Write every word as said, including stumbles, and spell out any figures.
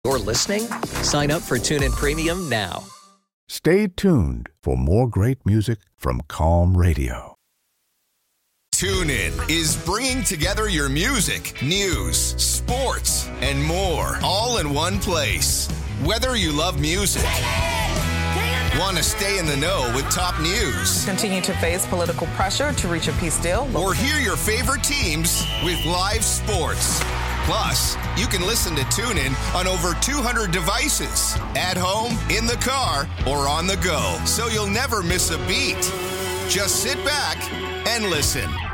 You're listening? Sign up for TuneIn Premium now. Stay tuned for more great music from Calm Radio. TuneIn is bringing together your music, news, sports, and more, all in one place. Whether you love music, want to stay in the know with top news, continue to face political pressure to reach a peace deal, or hear your favorite teams with live sports. Plus, you can listen to TuneIn on over two hundred devices, at home, in the car, or on the go, so you'll never miss a beat. Just sit back and listen.